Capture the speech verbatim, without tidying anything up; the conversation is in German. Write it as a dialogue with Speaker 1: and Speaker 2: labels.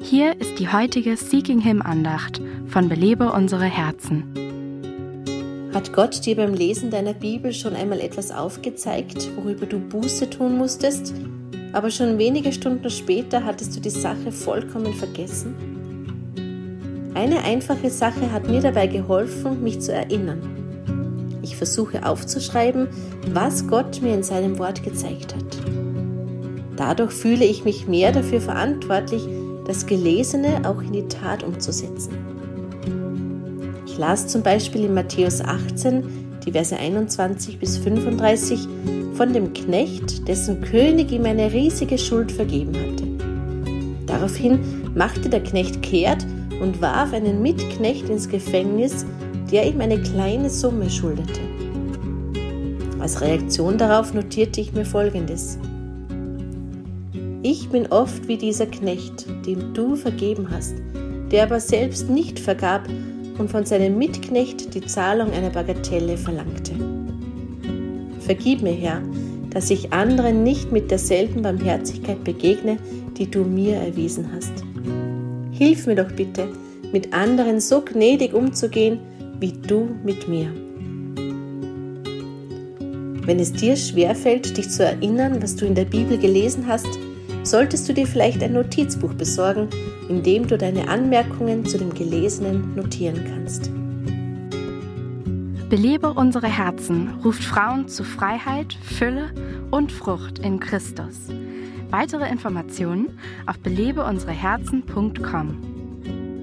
Speaker 1: Hier ist die heutige Seeking Him Andacht von Belebe unsere Herzen.
Speaker 2: Hat Gott dir beim Lesen deiner Bibel schon einmal etwas aufgezeigt, worüber du Buße tun musstest, aber schon wenige Stunden später hattest du die Sache vollkommen vergessen? Eine einfache Sache hat mir dabei geholfen, mich zu erinnern. Ich versuche aufzuschreiben, was Gott mir in seinem Wort gezeigt hat. Dadurch fühle ich mich mehr dafür verantwortlich, das Gelesene auch in die Tat umzusetzen. Ich las zum Beispiel in Matthäus achtzehn, die Verse einundzwanzig bis fünfunddreißig, von dem Knecht, dessen König ihm eine riesige Schuld vergeben hatte. Daraufhin machte der Knecht kehrt und warf einen Mitknecht ins Gefängnis, der ihm eine kleine Summe schuldete. Als Reaktion darauf notierte ich mir Folgendes: Ich bin oft wie dieser Knecht, dem du vergeben hast, der aber selbst nicht vergab und von seinem Mitknecht die Zahlung einer Bagatelle verlangte. Vergib mir, Herr, dass ich anderen nicht mit derselben Barmherzigkeit begegne, die du mir erwiesen hast. Hilf mir doch bitte, mit anderen so gnädig umzugehen, wie du mit mir. Wenn es dir schwerfällt, dich zu erinnern, was du in der Bibel gelesen hast, solltest du dir vielleicht ein Notizbuch besorgen, in dem du deine Anmerkungen zu dem Gelesenen notieren kannst.
Speaker 1: Belebe unsere Herzen ruft Frauen zu Freiheit, Fülle und Frucht in Christus. Weitere Informationen auf belebe unsere herzen punkt com.